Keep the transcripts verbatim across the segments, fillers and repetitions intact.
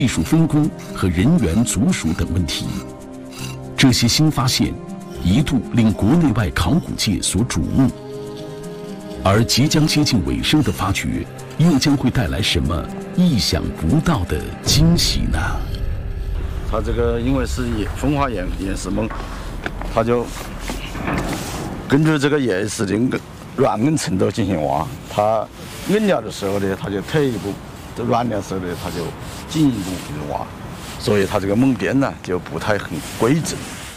技术分工和人员族属等问题。这些新发现一度令国内外考古界所瞩目，而即将接近尾声的发掘，又将会带来什么意想不到的惊喜呢？ 它这个因为是风化岩岩石梦，它就根据这个岩石的软硬程度进行挖。它硬了的时候呢，它就退一步；这软的时候呢，它就进一步去挖。所以它这个梦边呢就不太很规整。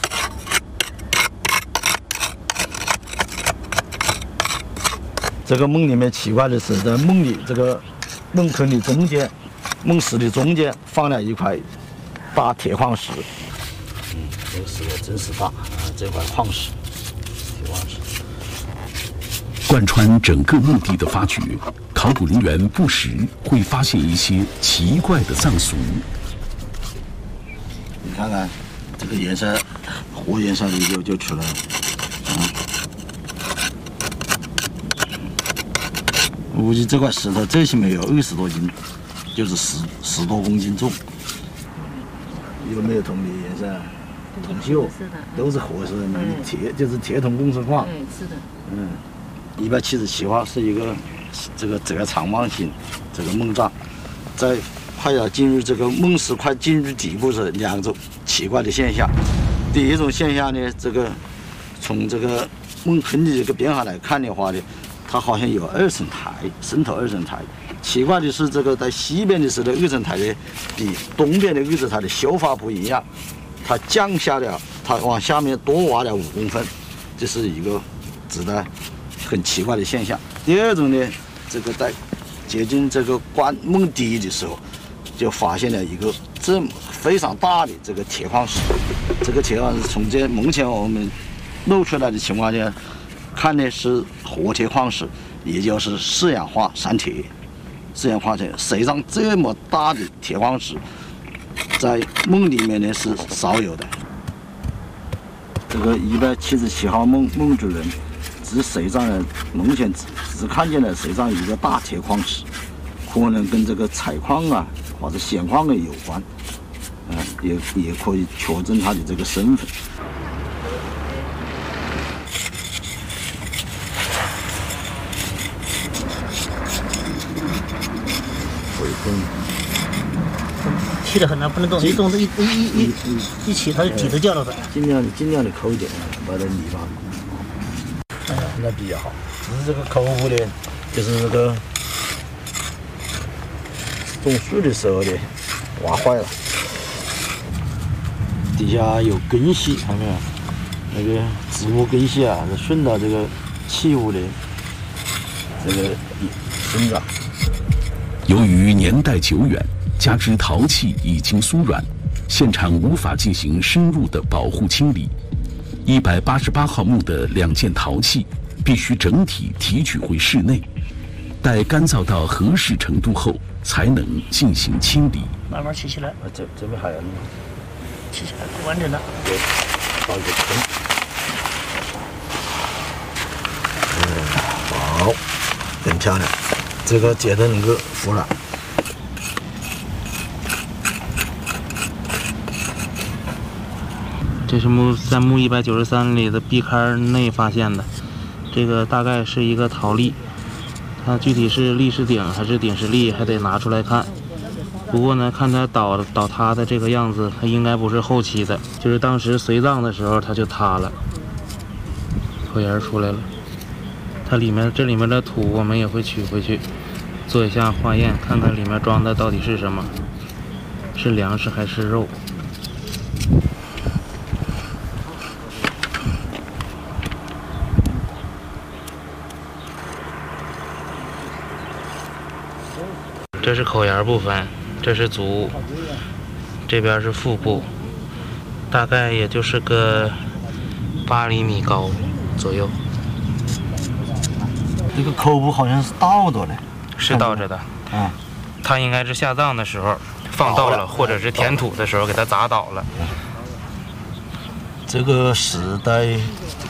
这个梦里面奇怪的是，在梦里这个梦坑的中间，梦石的中间放了一块大铁矿石。嗯，这个石头真是大啊！这块矿石，铁矿石。 贯穿整个墓地的发掘，考古人员不时会发现一些奇怪的葬俗。 你看看，这个颜色，活颜色的就就出来了。嗯，我估计这块石头最起码有二十多斤，就是十十多公斤重。有没有铜的颜色？铜锈，都是活色的嘛。铁就是铁铜共生矿。 嗯，是的。 嗯，一百七十七号是一个这个折长方形这个梦葬，在快要进入这个梦石快进入底部时，两种奇怪的现象。第一种现象呢，这个从这个梦坑的这个边上来看的话呢，它好像有二层台，渗透二层台。奇怪的是，这个在西边的时候，二层台呢比东边的二层台的修法不一样，它降下了，它往下面多挖了五公分，这是一个值得很奇怪的现象。第二种呢，这个在接近这个关梦底的时候，就发现了一个这么非常大的这个铁矿石。这个铁矿石从这目前我们露出来的情况下看呢，是活铁矿石，也就是四氧化三铁。四氧化铁，实际上这么大的铁矿石，在梦里面呢是少有的。这个一百七十七号梦梦主人，只实际上呢，目前只只看见了实际上一个大铁矿石，可能跟这个采矿啊或者显矿的有关，嗯、呃，也也可以确证他的这个身份。 气得很难，不能动，一动一一一一一起，它就底都掉了的。 尽量尽量的抠点，把它理吧。哎呀，那比较好。只是这个抠户呢，就是这个种树的时候呢，挖坏了。底下有根系，看到没有？那个植物根系啊，是顺到这个器物的这个生长。 由于年代久远，加之陶器已经酥软，现场无法进行深入的保护清理。一百八十八号墓的两件陶器必须整体提取回室内，待干燥到合适程度后，才能进行清理。 慢慢起起来。 啊，这这边还有呢， 起起来不完整的。 对，倒一个坑。嗯，好，很漂亮。这个结的能够服软。 这是墓在墓一百九十三里的壁龛内发现的，这个大概是一个陶粒，它具体是立式鼎还是鼎石粒还得拿出来看。不过呢，看它倒倒塌的这个样子，它应该不是后期的，就是当时随葬的时候它就塌了。口沿出来了，它里面这里面的土我们也会取回去，做一下化验，看看里面装的到底是什么，是粮食还是肉。这是口沿部分，这是足，这边是腹部，大概也就是个八厘米高左右。 这个口部好像是倒着的， 是倒着的。 啊， 它应该是下葬的时候放倒了，或者是填土的时候给它砸倒了。 这个时代